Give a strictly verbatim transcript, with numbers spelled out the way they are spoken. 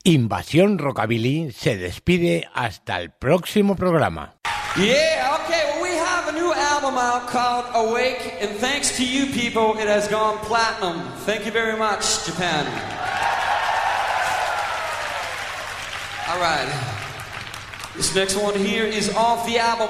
Invasión Rockabilly se despide hasta el próximo programa. Yeah, okay, well we have a new album out called Awake, and thanks to you people, it has gone platinum. Thank you very much, Japan. All right. This next one here is off the album